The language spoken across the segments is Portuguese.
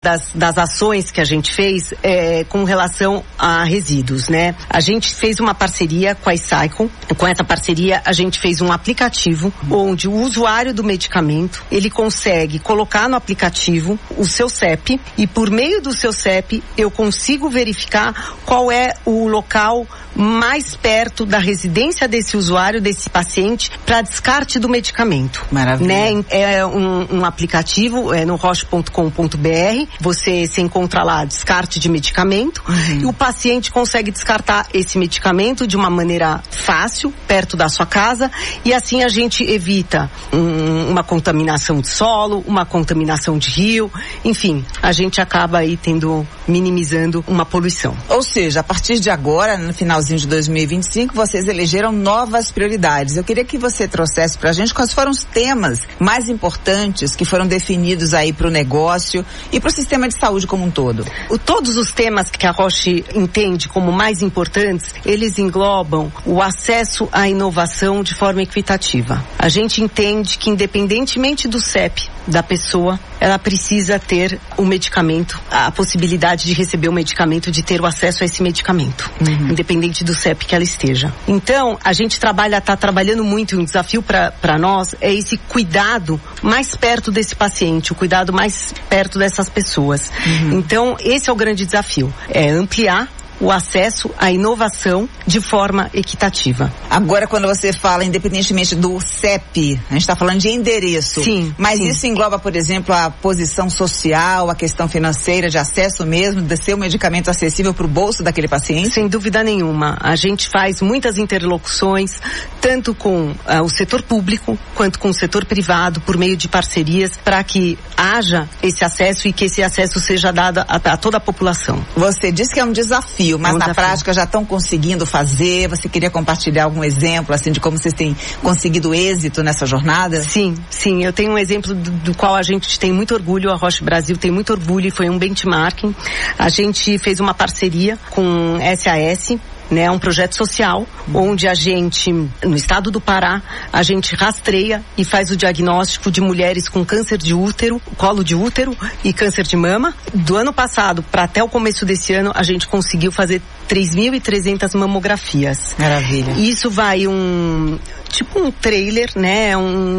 das ações que a gente fez com relação a resíduos, né? A gente fez uma parceria com a iCycle. Com essa parceria, a gente fez um aplicativo onde o usuário do medicamento, ele consegue colocar no aplicativo o seu CEP e por meio do seu CEP eu consigo verificar qual é o local mais perto da residência desse usuário, desse paciente, para descarte do medicamento. Maravilha. Né? É um aplicativo, no roche.com.br. Você se encontra lá, descarte de medicamento, e o paciente consegue descartar esse medicamento de uma maneira fácil, perto da sua casa, e assim a gente evita uma contaminação de solo, uma contaminação de rio, enfim, a gente acaba aí minimizando uma poluição. Ou seja, a partir de agora, no finalzinho de 2025, vocês elegeram novas prioridades. Eu queria que você trouxesse pra gente quais foram os temas mais importantes que foram definidos aí pro negócio e pro sistema de saúde como um todo. Todos os temas que a Roche entende como mais importantes, eles englobam o acesso à inovação de forma equitativa. A gente entende que independentemente do CEP da pessoa, ela precisa ter o medicamento, a possibilidade de receber o medicamento, de ter o acesso a esse medicamento, independente do CEP que ela esteja. Então, a gente está trabalhando muito, um desafio para nós é esse cuidado mais perto desse paciente, o cuidado mais perto dessas pessoas. Então, esse é o grande desafio, é ampliar o acesso à inovação de forma equitativa. Agora, quando você fala independentemente do CEP, a gente está falando de endereço. Sim. Mas sim. Isso engloba, por exemplo, a posição social, a questão financeira, de acesso mesmo, de ser um medicamento acessível para o bolso daquele paciente? Sem dúvida nenhuma. A gente faz muitas interlocuções, tanto com o setor público, quanto com o setor privado, por meio de parcerias, para que haja esse acesso e que esse acesso seja dado a toda a população. Você disse que é um desafio, mas na prática já estão conseguindo fazer. Você queria compartilhar algum exemplo assim de como vocês têm conseguido êxito nessa jornada? Sim, eu tenho um exemplo do qual a gente tem muito orgulho, a Roche Brasil tem muito orgulho, e foi um benchmarking. A gente fez uma parceria com SAS, né, um projeto social, onde a gente, no estado do Pará, a gente rastreia e faz o diagnóstico de mulheres com câncer de útero, colo de útero e câncer de mama. Do ano passado para até o começo desse ano, a gente conseguiu fazer 3.300 mamografias. Maravilha. Isso vai tipo um trailer, né?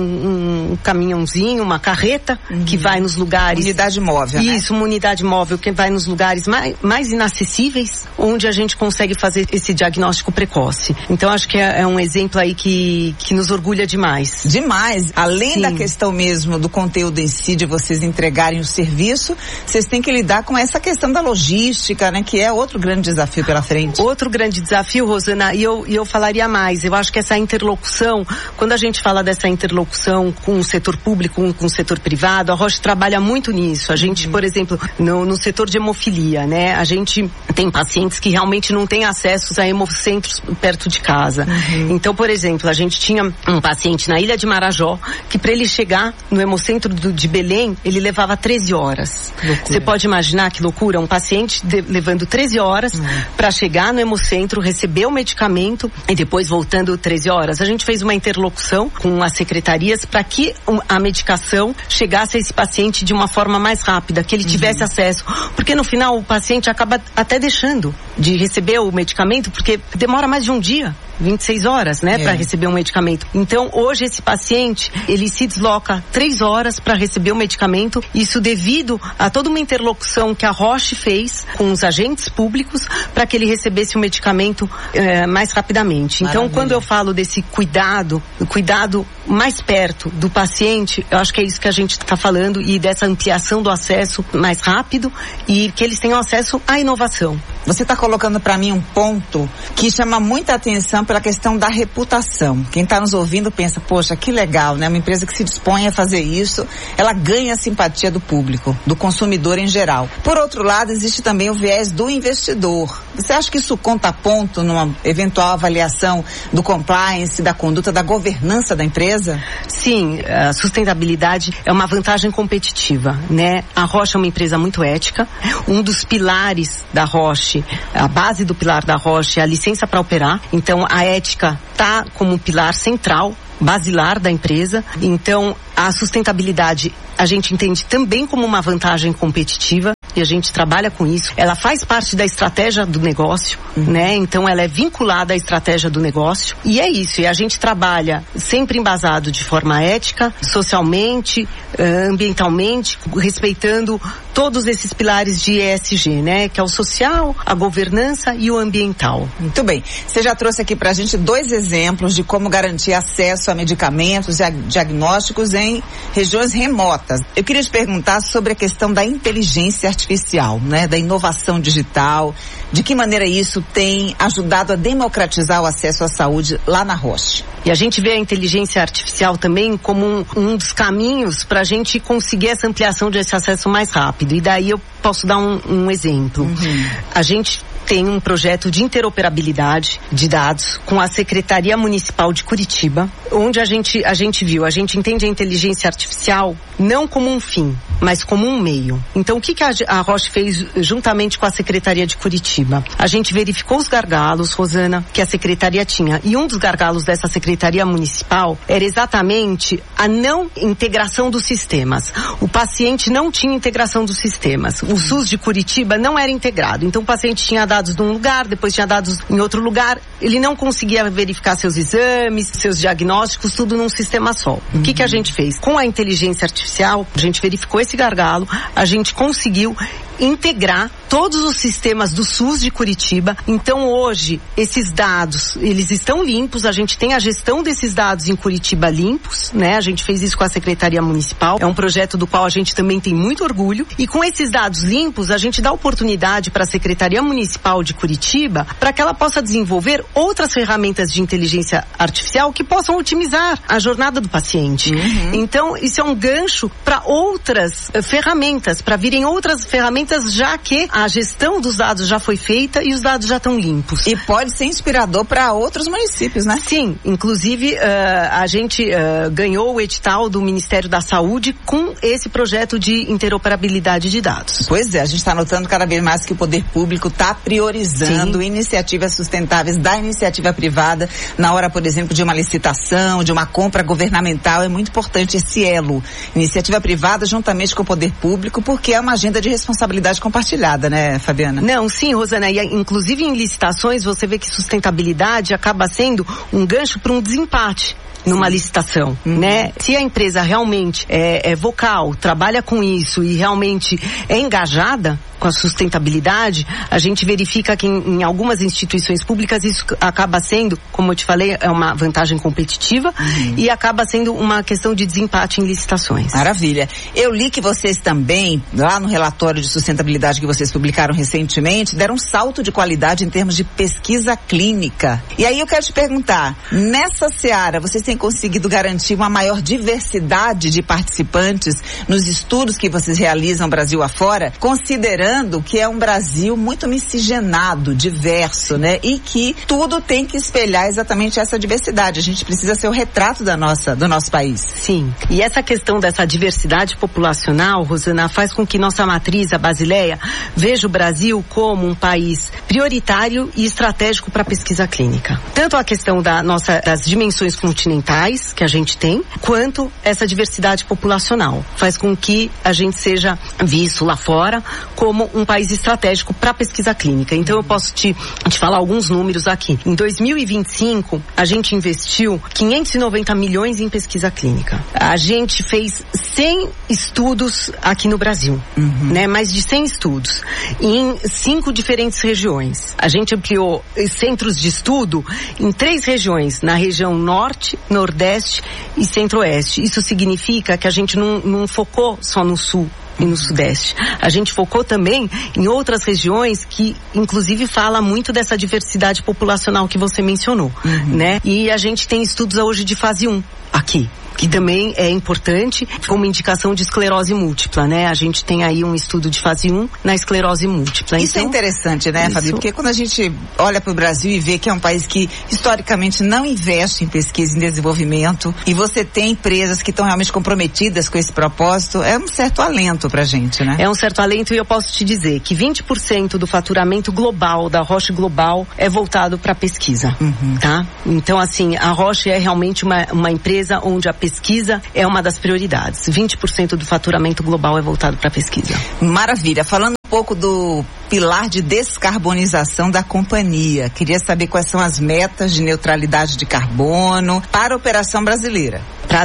Um caminhãozinho, uma carreta que vai nos lugares... Unidade móvel, Isso, né? Uma unidade móvel que vai nos lugares mais inacessíveis, onde a gente consegue fazer esse diagnóstico precoce. Então, acho que é um exemplo aí que nos orgulha demais. Demais. Além Sim. da questão mesmo do conteúdo em si, de vocês entregarem o serviço, vocês têm que lidar com essa questão da logística, né? Que é outro grande desafio pela frente. Outro grande desafio, Rosana, e eu falaria mais. Eu acho que essa interlocução, quando a gente fala dessa interlocução com o setor público, com o setor privado, a Roche trabalha muito nisso. A gente, por exemplo, no setor de hemofilia, né? A gente tem pacientes que realmente não têm acesso a hemocentros perto de casa. Então, por exemplo, a gente tinha um paciente na Ilha de Marajó, que para ele chegar no hemocentro de Belém, ele levava 13 horas. Você pode imaginar que loucura? Um paciente levando 13 horas para chegar no hemocentro, receber o medicamento e depois voltando 13 horas. A gente fez uma interlocução com as secretarias para que a medicação chegasse a esse paciente de uma forma mais rápida, que ele tivesse acesso. Porque no final o paciente acaba até deixando de receber o medicamento, porque demora mais de um dia. 26 horas, né, para receber um medicamento. Então, hoje esse paciente, ele se desloca 3 horas para receber o medicamento, isso devido a toda uma interlocução que a Roche fez com os agentes públicos para que ele recebesse o medicamento mais rapidamente. Então, Maravilha. Quando eu falo desse cuidado, o cuidado mais perto do paciente, eu acho que é isso que a gente está falando, e dessa ampliação do acesso mais rápido e que eles tenham acesso à inovação. Você está colocando para mim um ponto que chama muita atenção pela questão da reputação. Quem está nos ouvindo pensa, poxa, que legal, né? Uma empresa que se dispõe a fazer isso, ela ganha a simpatia do público, do consumidor em geral. Por outro lado, existe também o viés do investidor. Você acha que isso conta ponto numa eventual avaliação do compliance, da conduta, da governança da empresa? Sim, a sustentabilidade é uma vantagem competitiva, né? A Roche é uma empresa muito ética. Um dos pilares da Roche, a base do pilar da Roche é a licença para operar. Então, a ética está como um pilar central, basilar da empresa. Então, a sustentabilidade a gente entende também como uma vantagem competitiva. e a gente trabalha com isso. Ela faz parte da estratégia do negócio, né? Então ela é vinculada à estratégia do negócio. E é isso, e a gente trabalha sempre embasado de forma ética, socialmente, ambientalmente, respeitando todos esses pilares de ESG, né? Que é o social, a governança e o ambiental. Muito bem. Você já trouxe aqui pra gente 2 exemplos de como garantir acesso a medicamentos e diagnósticos em regiões remotas. Eu queria te perguntar sobre a questão da inteligência artificial, né? Da inovação digital. De que maneira isso tem ajudado a democratizar o acesso à saúde lá na Roche? E a gente vê a inteligência artificial também como um dos caminhos para a gente conseguir essa ampliação desse acesso mais rápido. E daí eu posso dar um exemplo. A gente tem um projeto de interoperabilidade de dados com a Secretaria Municipal de Curitiba, onde a gente entende a inteligência artificial não como um fim, mas como um meio. Então, o que a Roche fez juntamente com a Secretaria de Curitiba? A gente verificou os gargalos, Rosana, que a Secretaria tinha. E um dos gargalos dessa Secretaria Municipal era exatamente a não integração dos sistemas. O paciente não tinha integração dos sistemas. O SUS de Curitiba não era integrado. Então, o paciente tinha dados num lugar, depois tinha dados em outro lugar. Ele não conseguia verificar seus exames, seus diagnósticos, tudo num sistema só. O que a gente fez? Com a inteligência artificial, a gente verificou esse gargalo, a gente conseguiu integrar todos os sistemas do SUS de Curitiba. Então hoje, esses dados, eles estão limpos, a gente tem a gestão desses dados em Curitiba limpos, né? A gente fez isso com a Secretaria Municipal, é um projeto do qual a gente também tem muito orgulho, e com esses dados limpos, a gente dá oportunidade para a Secretaria Municipal de Curitiba, para que ela possa desenvolver outras ferramentas de inteligência artificial que possam otimizar a jornada do paciente. Então, isso é um gancho para outras ferramentas, para virem outras ferramentas, já que a gestão dos dados já foi feita e os dados já estão limpos. E pode ser inspirador para outros municípios, né? Sim, inclusive a gente ganhou o edital do Ministério da Saúde com esse projeto de interoperabilidade de dados. Pois é, a gente está notando cada vez mais que o poder público está priorizando iniciativas sustentáveis da iniciativa privada na hora, por exemplo, de uma licitação, de uma compra governamental. É muito importante esse elo, iniciativa privada juntamente com o poder público, porque é uma agenda de responsabilidade compartilhada, né, Fabiana? Não, sim, Rosana, e inclusive em licitações você vê que sustentabilidade acaba sendo um gancho para um desempate numa licitação, né? Se a empresa realmente é vocal, trabalha com isso e realmente é engajada com a sustentabilidade, a gente verifica que em algumas instituições públicas isso acaba sendo, como eu te falei, é uma vantagem competitiva e acaba sendo uma questão de desempate em licitações. Maravilha. Eu li que vocês também, lá no relatório de sustentabilidade que vocês publicaram recentemente, deram um salto de qualidade em termos de pesquisa clínica. E aí eu quero te perguntar, nessa seara, vocês têm conseguido garantir uma maior diversidade de participantes nos estudos que vocês realizam Brasil afora, considerando que é um Brasil muito miscigenado, diverso, né? E que tudo tem que espelhar exatamente essa diversidade. A gente precisa ser o retrato do nosso país. Sim. E essa questão dessa diversidade populacional, Rosana, faz com que nossa matriz, a Basileia, veja o Brasil como um país prioritário e estratégico para a pesquisa clínica. Tanto a questão das dimensões continentais que a gente tem, quanto essa diversidade populacional. Faz com que a gente seja visto lá fora como um país estratégico para pesquisa clínica. Então eu posso te falar alguns números aqui. Em 2025, a gente investiu 590 milhões em pesquisa clínica. A gente fez 100 estudos aqui no Brasil, né? Mais de 100 estudos em 5 diferentes regiões. A gente ampliou centros de estudo em 3 regiões, na região Norte, Nordeste e Centro-Oeste. Isso significa que a gente não focou só no Sul e no Sudeste. A gente focou também em outras regiões que, inclusive, fala muito dessa diversidade populacional que você mencionou, né? E a gente tem estudos hoje de fase 1 aqui, que também é importante como indicação de esclerose múltipla, né? A gente tem aí um estudo de fase 1 na esclerose múltipla. Isso então, é interessante, né, Fabi? Porque quando a gente olha para o Brasil e vê que é um país que historicamente não investe em pesquisa e desenvolvimento, e você tem empresas que estão realmente comprometidas com esse propósito, é um certo alento, alento pra gente, né? É um certo alento, e eu posso te dizer que 20% do faturamento global da Roche Global é voltado para pesquisa, tá? Então, assim, a Roche é realmente uma empresa onde a pesquisa é uma das prioridades. 20% do faturamento global é voltado para pesquisa. Maravilha. Falando um pouco do pilar de descarbonização da companhia, queria saber quais são as metas de neutralidade de carbono para a operação brasileira. Para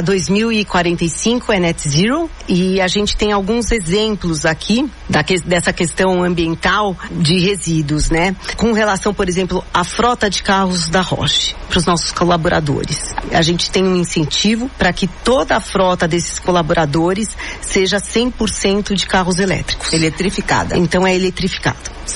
2045 é net zero, e a gente tem alguns exemplos aqui dessa questão ambiental de resíduos, né? Com relação, por exemplo, à frota de carros da Roche, para os nossos colaboradores. A gente tem um incentivo para que toda a frota desses colaboradores seja 100% de carros elétricos. Eletrificada. Então é eletrificado.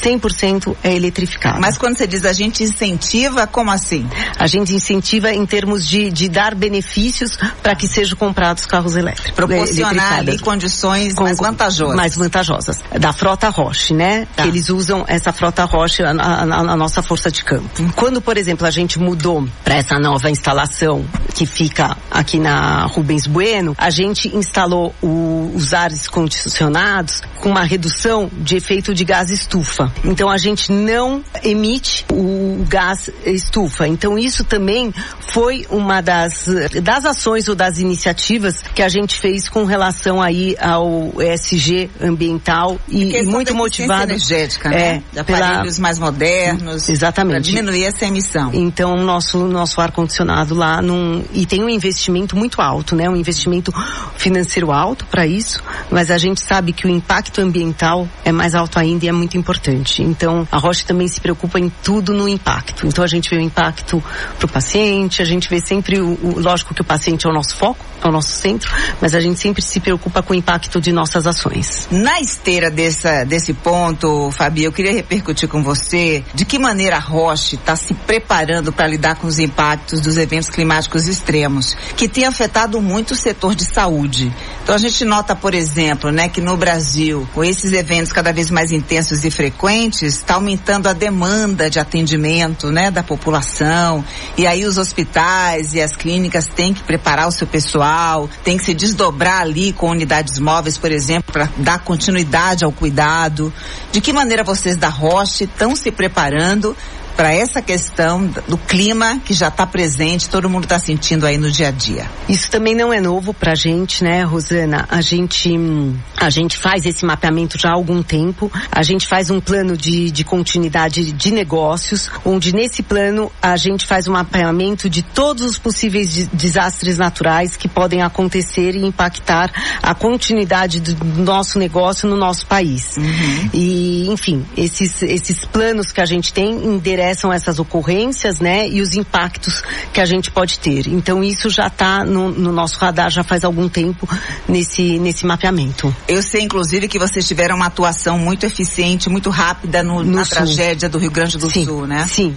100% é eletrificado. Mas quando você diz a gente incentiva, como assim? A gente incentiva em termos de dar benefícios para que sejam comprados carros elétricos. Proporcionar ali condições mais vantajosas. Mais vantajosas. Da frota Roche, né? Tá. Que eles usam essa frota Roche, a nossa força de campo. Quando, por exemplo, a gente mudou para essa nova instalação que fica aqui na Rubens Bueno, a gente instalou os ares condicionados com uma redução de efeito de gás estufa. Então a gente não emite o gás estufa. Então isso também foi uma das ações ou das iniciativas que a gente fez com relação aí ao ESG ambiental e muito motivado. Energética, né? De aparelhos mais modernos. Exatamente. Para diminuir essa emissão. Então nosso ar-condicionado lá e tem um investimento muito alto, né? Um investimento financeiro alto para isso, mas a gente sabe que o impacto ambiental é mais alto ainda e é muito importante. Então, a Roche também se preocupa em tudo no impacto. Então, a gente vê o impacto para o paciente, a gente vê sempre lógico que o paciente é o nosso foco, é o nosso centro, mas a gente sempre se preocupa com o impacto de nossas ações. Na esteira desse ponto, Fabi, eu queria repercutir com você de que maneira a Roche está se preparando para lidar com os impactos dos eventos climáticos extremos, que tem afetado muito o setor de saúde. Então, a gente nota, por exemplo, né, que no Brasil, com esses eventos cada vez mais intensos e frequentes, está aumentando a demanda de atendimento, né, da população, e aí os hospitais e as clínicas têm que preparar o seu pessoal, tem que se desdobrar ali com unidades móveis, por exemplo, para dar continuidade ao cuidado. De que maneira vocês da Roche estão se preparando para essa questão do clima que já está presente, todo mundo está sentindo aí no dia a dia? Isso também não é novo pra gente, né, Rosana? A gente faz esse mapeamento já há algum tempo. A gente faz um plano de continuidade de negócios, onde nesse plano a gente faz um mapeamento de todos os possíveis desastres naturais que podem acontecer e impactar a continuidade do nosso negócio no nosso país. E, enfim, esses planos que a gente tem endereçam essas ocorrências, né, e os impactos que a gente pode ter. Então isso já está no nosso radar já faz algum tempo nesse mapeamento. Eu sei, inclusive, que vocês tiveram uma atuação muito eficiente, muito rápida na tragédia do Rio Grande do Sul, né? Sim.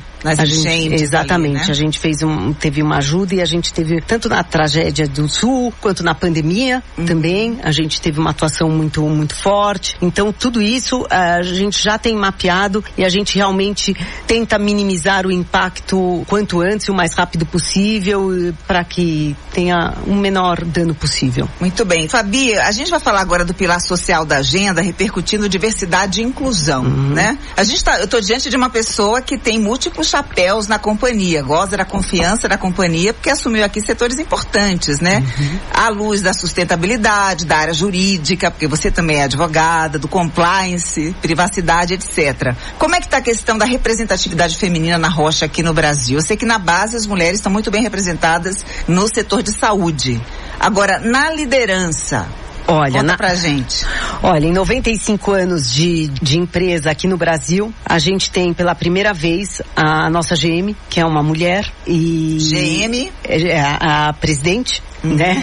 Ali, Exatamente. né? A gente teve uma ajuda, e a gente teve tanto na tragédia do Sul quanto na pandemia também. A gente teve uma atuação muito, muito forte. Então tudo isso a gente já tem mapeado, e a gente realmente tenta minimizar o impacto quanto antes, o mais rápido possível, para que tenha o menor dano possível. Muito bem. Fabi, a gente vai falar agora do pilar social da agenda, repercutindo diversidade e inclusão, né? Eu estou diante de uma pessoa que tem múltiplos chapéus na companhia, goza da confiança da companhia, porque assumiu aqui setores importantes, né? À luz da sustentabilidade, da área jurídica, porque você também é advogada, do compliance, privacidade, etc. Como é que está a questão da representatividade feminina na Roche aqui no Brasil? Eu sei que na base as mulheres estão muito bem representadas no setor de saúde. Agora, na liderança, conta pra gente. Olha, em 95 anos de empresa aqui no Brasil, a gente tem pela primeira vez a nossa GM, que é uma mulher, e... GM? É a presidente, né?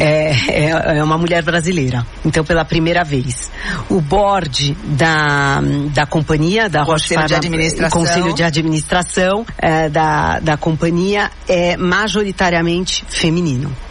É uma mulher brasileira. Então, pela primeira vez. O board da companhia, da Roche Pharma, Conselho de Administração da companhia é majoritariamente feminino.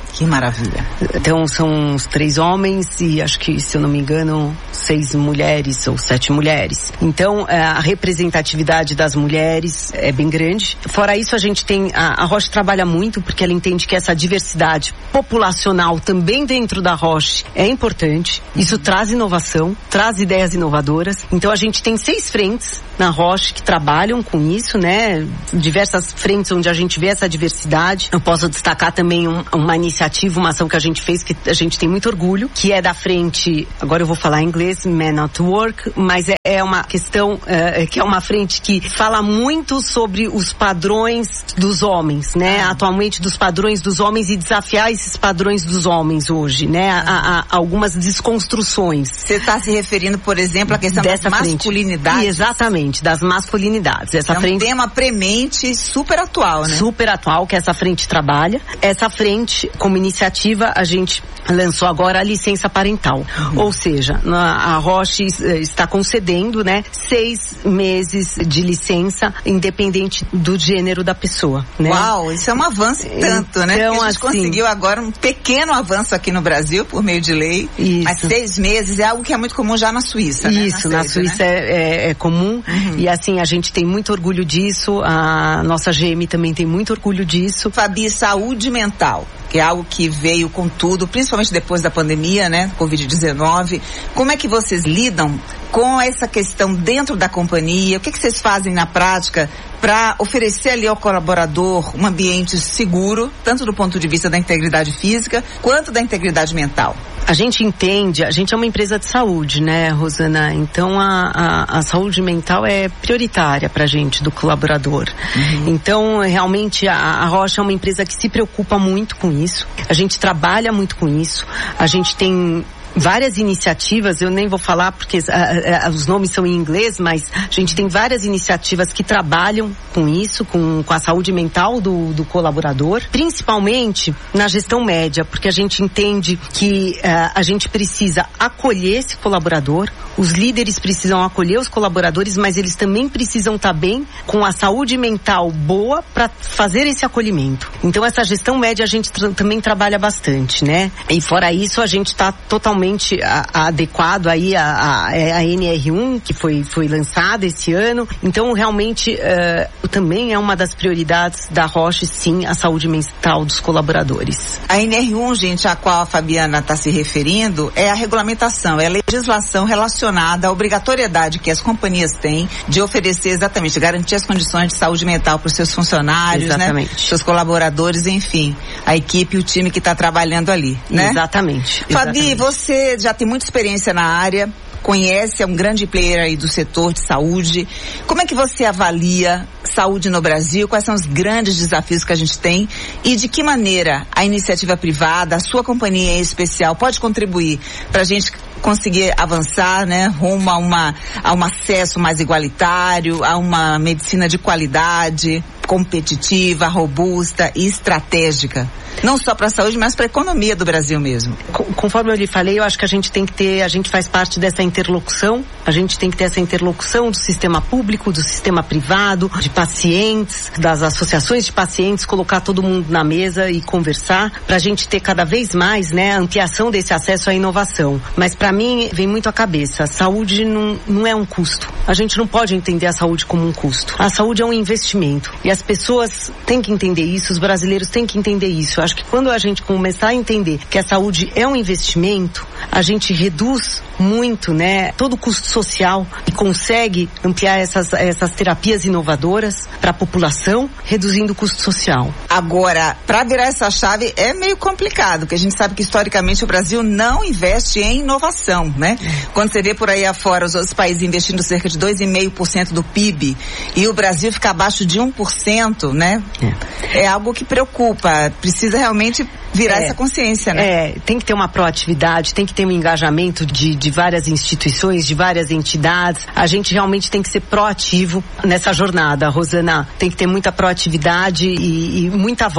Que maravilha. Então são os 3 homens e acho que, se eu não me engano, 6 mulheres ou 7 mulheres. Então a representatividade das mulheres é bem grande. Fora isso, a gente tem, a Roche trabalha muito porque ela entende que essa diversidade populacional também dentro da Roche é importante. Isso traz inovação, traz ideias inovadoras. Então a gente tem 6 frentes na Roche que trabalham com isso, né? Diversas frentes onde a gente vê essa diversidade. Eu posso destacar também uma iniciativa, uma ação que a gente fez, que a gente tem muito orgulho, que é da frente, agora eu vou falar em inglês, Men at Work, mas é uma questão que é uma frente que fala muito sobre os padrões dos homens, né? Atualmente, dos padrões dos homens, e desafiar esses padrões dos homens hoje, né? A algumas desconstruções. Você está se referindo, por exemplo, à questão dessa das masculinidades? Exatamente, das masculinidades. Essa é frente, um tema premente super atual, né? Super atual, que essa frente trabalha. Essa frente, como iniciativa, a gente lançou agora a licença parental. Ou seja, a Roche está concedendo, né, 6 meses de licença, independente do gênero da pessoa, né? Uau, isso é um avanço tanto, né? Então, porque a gente conseguiu agora um pequeno avanço aqui no Brasil, por meio de lei. Isso. Mas 6 meses é algo que é muito comum já na Suíça, né? Isso, na Suíça, né? é comum. E assim, a gente tem muito orgulho disso. A nossa GM também tem muito orgulho disso. Fabi, saúde mental, que é algo que veio com tudo, principalmente depois da pandemia, né? Covid-19. Como é que vocês lidam com essa questão dentro da companhia? O que vocês fazem na prática para oferecer ali ao colaborador um ambiente seguro, tanto do ponto de vista da integridade física, quanto da integridade mental? A gente entende, a gente é uma empresa de saúde, né, Rosana? Então a saúde mental é prioritária pra gente, do colaborador. Então, realmente, a Roche é uma empresa que se preocupa muito com isso. A gente trabalha muito com isso. A gente tem várias iniciativas, eu nem vou falar porque os nomes são em inglês, mas a gente tem várias iniciativas que trabalham com isso, com a saúde mental do colaborador, principalmente na gestão média, porque a gente entende que a gente precisa acolher esse colaborador, os líderes precisam acolher os colaboradores, mas eles também precisam estar bem com a saúde mental boa para fazer esse acolhimento. Então essa gestão média a gente também trabalha bastante, né? E fora isso, a gente está totalmente adequado aí a NR1, que foi lançada esse ano. Então, realmente, também é uma das prioridades da Roche, sim, a saúde mental dos colaboradores. A NR1, gente, a qual a Fabiana está se referindo, é a regulamentação, é a legislação relacionada à obrigatoriedade que as companhias têm de oferecer exatamente, garantir as condições de saúde mental para os seus funcionários, exatamente, né? Seus colaboradores, enfim, a equipe e o time que está trabalhando ali, né? Exatamente. Fabi, você já tem muita experiência na área, conhece, é um grande player aí do setor de saúde. Como é que você avalia saúde no Brasil? Quais são os grandes desafios que a gente tem? E de que maneira a iniciativa privada, a sua companhia em especial, pode contribuir para a gente conseguir avançar, né, rumo a um acesso mais igualitário, a uma medicina de qualidade, competitiva, robusta e estratégica? Não só para a saúde, mas para a economia do Brasil mesmo. Conforme eu lhe falei, eu acho que a gente tem que ter, a gente faz parte dessa interlocução, a gente tem que ter essa interlocução do sistema público, do sistema privado, de pacientes, das associações de pacientes, colocar todo mundo na mesa e conversar, para a gente ter cada vez mais, né, a ampliação desse acesso à inovação. Mas para mim, vem muito à cabeça, a saúde não é um custo. A gente não pode entender a saúde como um custo. A saúde é um investimento. E as pessoas têm que entender isso, os brasileiros têm que entender isso. Eu acho que quando a gente começar a entender que a saúde é um investimento, a gente reduz muito, né, todo o custo social e consegue ampliar essas terapias inovadoras para a população, reduzindo o custo social. Agora, para virar essa chave é meio complicado, porque a gente sabe que historicamente o Brasil não investe em inovação, né? Quando você vê por aí afora os outros países investindo cerca de 2,5% do PIB e o Brasil fica abaixo de 1%, né? É algo que preocupa, precisa realmente virar essa consciência, né? Tem que ter uma proatividade, tem que ter um engajamento de várias instituições, de várias entidades. A gente realmente tem que ser proativo nessa jornada, Rosana. Tem que ter muita proatividade e muita voz.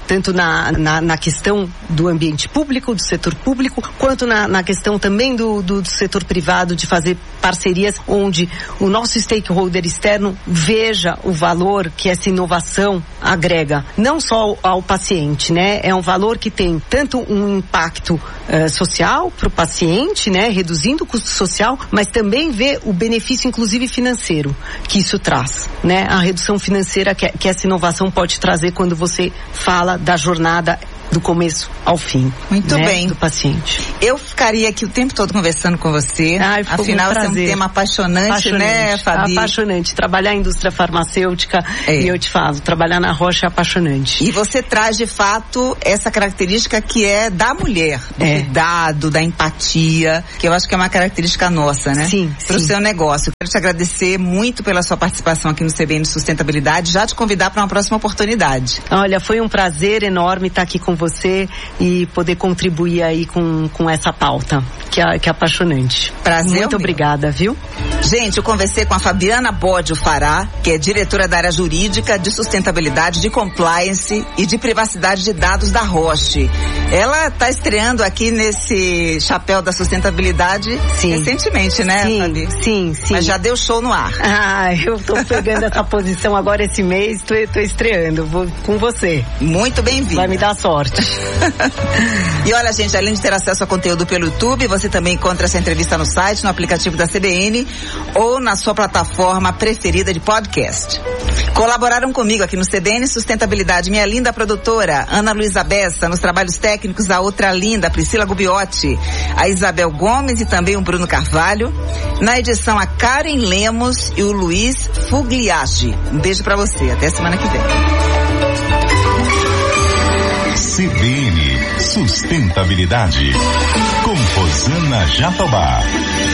tanto na questão do ambiente público, do setor público, quanto na questão também do setor privado, de fazer parcerias onde o nosso stakeholder externo veja o valor que essa inovação agrega, não só ao paciente, né? É um valor que tem tanto um impacto social para o paciente, né? Reduzindo o custo social, mas também vê o benefício, inclusive financeiro, que isso traz, né? A redução financeira que essa inovação pode trazer quando você fala da jornada do começo ao fim. Muito, né, bem. Do paciente. Eu ficaria aqui o tempo todo conversando com você. Afinal, esse é um tema apaixonante, né, Fabi? Apaixonante. Trabalhar em indústria farmacêutica, e eu te falo, trabalhar na Roche é apaixonante. E você traz, de fato, essa característica que é da mulher, do cuidado, da empatia, que eu acho que é uma característica nossa, né? Sim. Pro seu negócio. Quero te agradecer muito pela sua participação aqui no CBN Sustentabilidade, já te convidar para uma próxima oportunidade. Olha, foi um prazer enorme estar aqui com você e poder contribuir aí com essa pauta, que é apaixonante. Prazer. Muito obrigada, viu? Gente, eu conversei com a Fabiana Bódio Fará, que é diretora da área jurídica de sustentabilidade, de compliance e de privacidade de dados da Roche. Ela está estreando aqui nesse chapéu da sustentabilidade recentemente, né, Fabi? Sim. Mas já deu show no ar. Eu tô pegando essa posição agora esse mês, tô estreando, vou com você. Muito bem-vinda. Vai me dar sorte. E olha, gente, além de ter acesso a conteúdo pelo YouTube, você também encontra essa entrevista no site, no aplicativo da CBN ou na sua plataforma preferida de podcast. Colaboraram comigo aqui no CBN Sustentabilidade minha linda produtora, Ana Luísa Bessa, nos trabalhos técnicos a outra linda, Priscila Gubiotti, a Isabel Gomes e também o Bruno Carvalho. Na edição, a Karen Lemos e o Luiz Fugliaggi. Um beijo pra você, até semana que vem. CBN Sustentabilidade, com Rosana Jatobá.